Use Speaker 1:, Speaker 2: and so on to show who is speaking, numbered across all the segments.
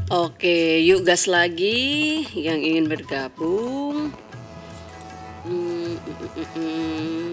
Speaker 1: Oke, yuk gas lagi yang ingin bergabung. Hmm, mm, mm, mm, mm.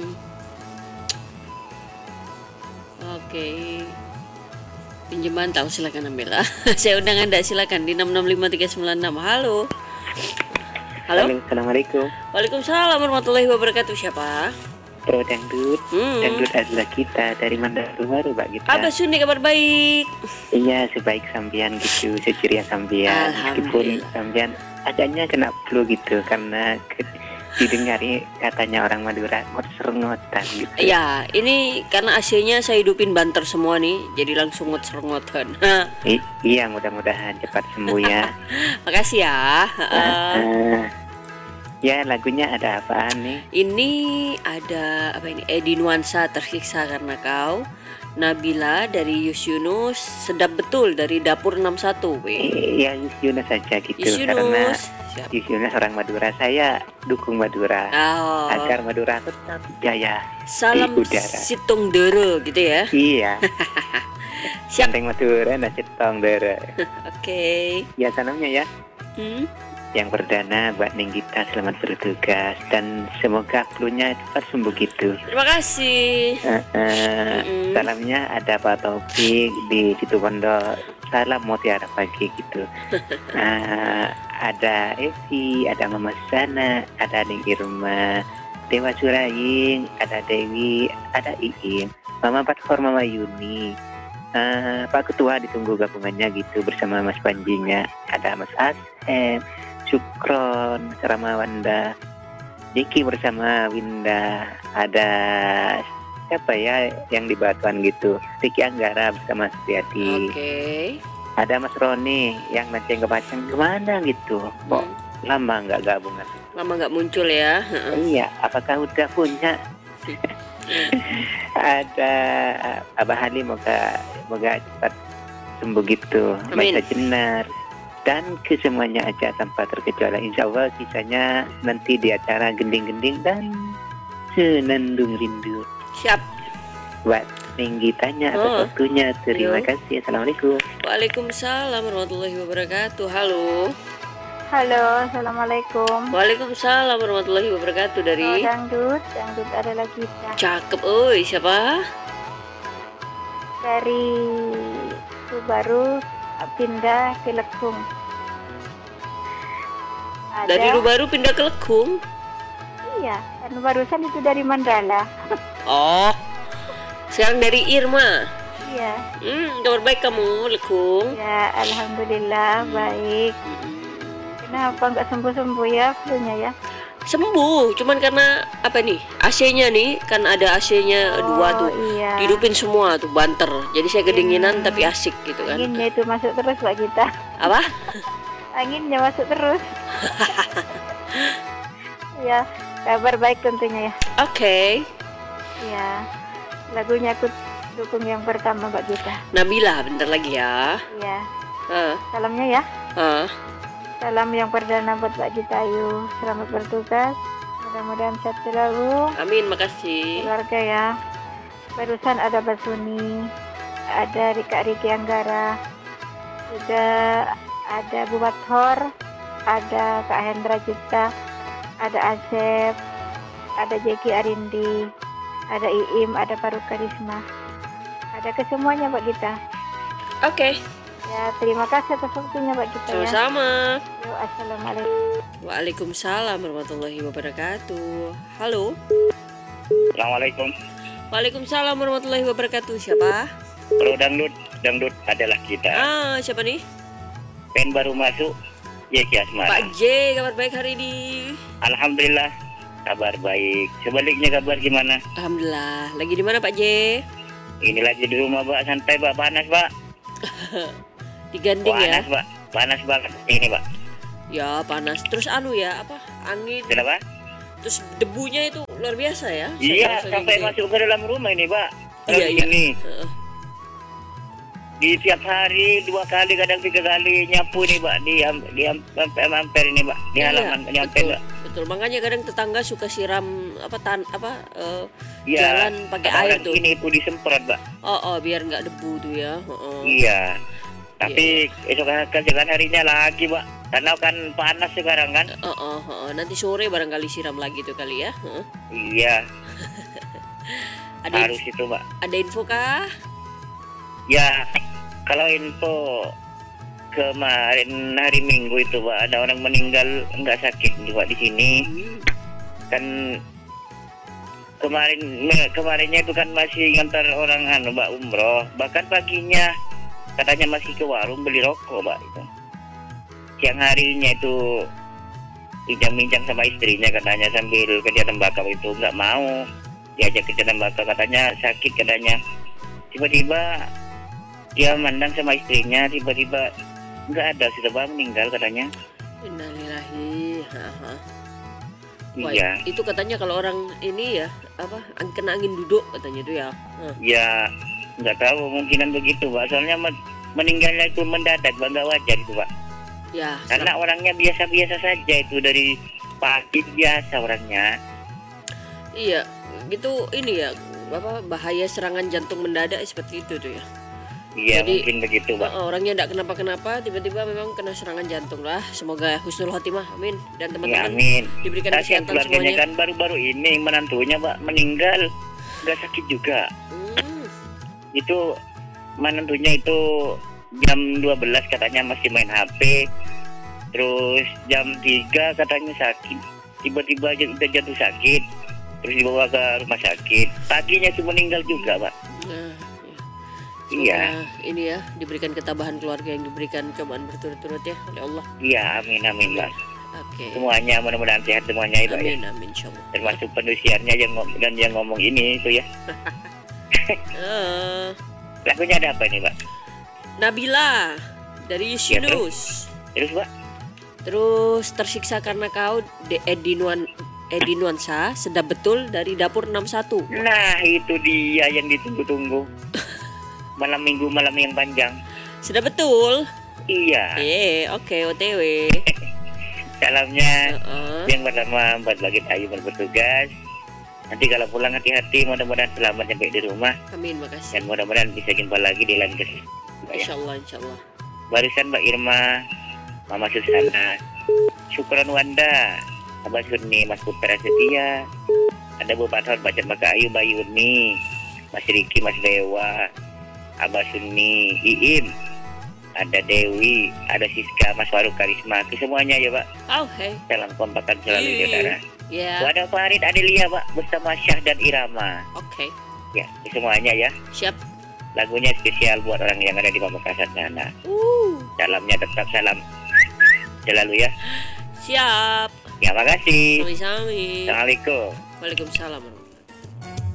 Speaker 1: Oke, pinjaman tahu silakan ambil. Saya undang Anda silakan di 6653996. Halo. Halo.
Speaker 2: Halo, assalamualaikum.
Speaker 1: Waalaikumsalam warahmatullahi wabarakatuh. Siapa?
Speaker 2: Pro Dangdut. Dangdut adalah kita dari Mandar Baru, Mbak Gita.
Speaker 1: Abah Suni kabar baik.
Speaker 2: Iya, sebaik sambian gitu, seceria sambian. Meskipun sambian agaknya kena flu gitu karena didengari katanya orang Madura ngot-serengotan gitu.
Speaker 1: Ya, ini karena AC-nya saya hidupin banter semua nih, jadi langsung ngot-serengotan.
Speaker 2: Iya, mudah-mudahan cepat sembuh ya.
Speaker 1: Makasih ya.
Speaker 2: Ya, lagunya ada apaan nih?
Speaker 1: Ini ada apa ini? Edi Nuansa Tersiksa Karena Kau. Nabila dari Yus Yunus, Sedap Betul dari Dapur 61.
Speaker 2: Iya, Yus Yunus saja gitu.
Speaker 1: Yus
Speaker 2: Karena
Speaker 1: Yunus.
Speaker 2: Yus Yunus orang Madura, saya dukung Madura. Agar Madura tetap jaya.
Speaker 1: Salam
Speaker 2: di udara.
Speaker 1: Situng Dere gitu ya.
Speaker 2: Iya.
Speaker 1: Siap.
Speaker 2: Ganteng Madura, Sitong Dere.
Speaker 1: Oke.
Speaker 2: Ya, salamnya ya. Yang perdana buat Ninggita, selamat bertugas dan semoga flu-nya cepat sembuh gitu.
Speaker 1: Terima kasih.
Speaker 2: Salamnya ada Pak Taufik di Situbondo. Salam mutiara pagi gitu. Ada Evi, ada Mama Sana, ada Ning Irma, Dewa Suraing, ada Dewi, ada Iim, Mama Patfor, Mama Yuni. Pak Ketua ditunggu gabungannya gitu bersama Mas Panjinya. Ada Mas Asem, Sukron, Serama Wanda, Diki bersama Winda, ada siapa ya yang di Batuan gitu, Riki Anggara bersama Setiati. Ada Mas Roni yang Nanceng Kepacang kemana gitu, kok lama nggak gabungan?
Speaker 1: Lama nggak muncul ya?
Speaker 2: Iya, apakah udah punya? Ada Abah Halim, moga cepat sembuh gitu. Maisa Jenar dan kesemuanya aja tanpa terkecuali. Insya Allah sisanya nanti di acara gending-gending dan senandung rindu.
Speaker 1: Siap.
Speaker 2: Buat Ninggitanya atas waktunya. Terima kasih. Assalamualaikum.
Speaker 1: Waalaikumsalam warahmatullahi wabarakatuh. Halo.
Speaker 3: Halo, assalamualaikum.
Speaker 1: Waalaikumsalam warahmatullahi wabarakatuh. Dari
Speaker 3: Dangdut adalah kita.
Speaker 1: Cakep, oi, siapa?
Speaker 3: Dari Baru pindah ke Lekung.
Speaker 1: Dari Rubaru pindah ke Lekung?
Speaker 3: Iya, kan barusan itu dari Mandala.
Speaker 1: Oh, sekarang dari Irma.
Speaker 3: Iya.
Speaker 1: Kabar baik kamu, Lekung?
Speaker 3: Ya, alhamdulillah baik. Kenapa nggak sembuh-sembuh ya flu-nya ya?
Speaker 1: Sembuh, cuman karena apa nih? AC-nya nih, kan ada AC-nya dua tuh.
Speaker 3: Iya.
Speaker 1: Dihidupin semua tuh banter. Jadi saya kedinginan tapi asik gitu kan.
Speaker 3: Anginnya itu masuk terus Pak kita.
Speaker 1: Apa?
Speaker 3: Anginnya masuk terus. Ya, kabar baik tentunya ya.
Speaker 1: Oke.
Speaker 3: Ya, lagunya aku dukung yang pertama Mbak Gita.
Speaker 1: Nabila, bentar lagi ya.
Speaker 3: Iya. Salamnya ya. Salam yang perdana buat Mbak Gita Ayu. Selamat bertugas. Mudah-mudahan sehat selalu.
Speaker 1: Amin, makasih.
Speaker 3: Keluarga ya. Barusan ada Basuni, ada Riki Anggara, juga ada Bu Bathor, ada Kak Hendra Cipta, ada Asep, ada Jeki Arindi, ada Iim, ada Faruk Karisma, ada kesemuanya Mbak Gita.
Speaker 1: Oke.
Speaker 3: Ya, terima kasih atas waktunya Mbak Gita.
Speaker 1: Sama-sama.
Speaker 3: Ya. Assalamualaikum.
Speaker 1: Waalaikumsalam warahmatullahi wabarakatuh. Halo.
Speaker 2: Assalamualaikum.
Speaker 1: Waalaikumsalam warahmatullahi wabarakatuh. Siapa?
Speaker 2: Pro Dangdut adalah kita.
Speaker 1: Siapa nih?
Speaker 2: Pen baru masuk, Jeki Asmara.
Speaker 1: Pak J, kabar baik hari ini?
Speaker 2: Alhamdulillah, kabar baik. Sebaliknya kabar gimana?
Speaker 1: Alhamdulillah. Lagi di mana Pak J?
Speaker 2: Ini lagi di rumah Pak, santai Pak, panas Pak.
Speaker 1: Diganding ya?
Speaker 2: Panas Pak, panas banget ini Pak.
Speaker 1: Ya panas. Terus ya apa? Angin.
Speaker 2: Kenapa?
Speaker 1: Terus debunya itu luar biasa ya?
Speaker 2: Iya, sampai masuk ke dalam rumah ini Pak.
Speaker 1: Iya.
Speaker 2: Ini. Di tiap hari 2 kali, kadang 3 kali nyapu nih Pak. Di hampir ini Pak. Di halaman nyampe Pak.
Speaker 1: Betul, makanya kadang tetangga suka siram jalan pakai air tuh.
Speaker 2: Ini itu disemprot Pak.
Speaker 1: Biar nggak debu tuh ya.
Speaker 2: Iya. Tapi esok kerjaan harinya lagi, Pak. Karena kan panas sekarang kan.
Speaker 1: Nanti sore barangkali siram lagi tuh kali ya.
Speaker 2: Iya,
Speaker 1: Ada
Speaker 2: harus itu, Pak.
Speaker 1: ada info kah?
Speaker 2: Ya, kalau info kemarin hari Minggu itu, Pak, ada orang meninggal nggak sakit juga di sini. Kan kemarinnya itu kan masih ngantar orang Mbak umroh. Bahkan paginya katanya masih ke warung beli rokok, Pak, itu. Siang harinya itu bincang-bincang sama istrinya katanya sambil kerja tembakau itu nggak mau diajak kerja tembakau, katanya sakit katanya. Tiba-tiba dia mandang sama istrinya, tiba-tiba nggak ada, sudah meninggal katanya.
Speaker 1: Innalillahi. Wah,
Speaker 2: Iya,
Speaker 1: itu katanya kalau orang ini ya kena angin duduk katanya itu ya.
Speaker 2: ya nggak tahu, mungkinan begitu, Pak. Soalnya meninggalnya itu mendadak, Pak, nggak wajar itu, Pak.
Speaker 1: Ya,
Speaker 2: Karena orangnya biasa-biasa saja itu, dari pagi biasa orangnya.
Speaker 1: iya, gitu ini ya bahaya serangan jantung mendadak seperti itu tuh ya.
Speaker 2: Iya,
Speaker 1: Jadi,
Speaker 2: mungkin begitu, Pak.
Speaker 1: Orangnya tidak kenapa-kenapa, tiba-tiba memang kena serangan jantung lah. Semoga husnul khotimah, amin. Dan
Speaker 2: Ya,
Speaker 1: teman-teman
Speaker 2: amin.
Speaker 1: diberikan
Speaker 2: Kasihan
Speaker 1: kesehatan
Speaker 2: keluarganya
Speaker 1: semuanya.
Speaker 2: kan baru-baru ini menantunya, Pak, meninggal, nggak sakit juga. Itu menantunya itu jam 12 katanya masih main HP. Terus jam 3 katanya sakit. Tiba-tiba aja udah jatuh sakit. Terus dibawa ke rumah sakit. Paginya itu meninggal juga, Pak.
Speaker 1: Nah,
Speaker 2: Iya.
Speaker 1: semoga ini ya diberikan ketabahan keluarga yang diberikan cobaan berturut-turut ya oleh Allah.
Speaker 2: Iya, amin, amin, Pak.
Speaker 1: Oke.
Speaker 2: Semuanya mudah-mudahan sehat semuanya ya, Pak, ya.
Speaker 1: Amin, insyaallah.
Speaker 2: Termasuk penusiarnya yang ngomong ini itu ya.
Speaker 1: Eh,
Speaker 2: Lagunya ada apa ini, Pak?
Speaker 1: Nabila dari
Speaker 2: Ya,
Speaker 1: Yustinus.
Speaker 2: Terus, Pak?
Speaker 1: Terus tersiksa karena kau Edi Nuansa sedap betul dari dapur 61.
Speaker 2: Nah, itu dia yang ditunggu-tunggu. Malam minggu, malam yang panjang.
Speaker 1: Sedap betul.
Speaker 2: Iya.
Speaker 1: Oke, OTW.
Speaker 2: Salamnya
Speaker 1: Heeh.
Speaker 2: yang pertama buat Bagit Ayu bertugas. Nanti kalau pulang hati-hati, mudah-mudahan selamat sampai di rumah.
Speaker 1: Amin, makasih.
Speaker 2: Dan mudah-mudahan bisa jumpa lagi di lain kesempatan. Ya.
Speaker 1: Insyaallah.
Speaker 2: Barisan Mbak Irma, Mama Susana, Syukron Wanda, Abah Surni, Mas Putra Setia, ada Bu Pathor, Bacat Mbak Ayu, Bayuni, Mas Riki, Mas Dewa, Abah Surni, Iim, ada Dewi, ada Siska, Mas Faruk Karisma, ke semuanya ya, Pak.
Speaker 1: Oh, hey.
Speaker 2: Salam kompakan selalu ya, Tara.
Speaker 1: Ya.
Speaker 2: Wadah Farid Adelia, Pak, bersama Syah dan Irama.
Speaker 1: Oke.
Speaker 2: Ya, ke semuanya ya.
Speaker 1: Siap.
Speaker 2: Lagunya spesial buat orang yang ada di Pamekasan sana. Salamnya tetap salam selalu ya.
Speaker 1: Siap.
Speaker 2: Ya, makasih.
Speaker 1: Sami-sami.
Speaker 2: Assalamualaikum.
Speaker 1: Waalaikumsalam.